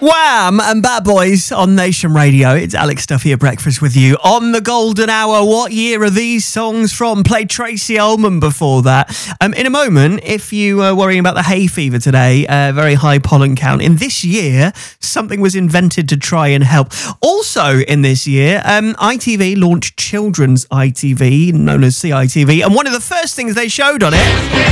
Wham! And Bad Boys on Nation Radio. It's Alex Duffy at breakfast with you on the Golden Hour. What year are these songs from? Played Tracy Ullman before that. In a moment, if you were worrying about the hay fever today, very high pollen count, in this year, something was invented to try and help. Also in this year, ITV launched Children's ITV, known as CITV, and one of the first things they showed on it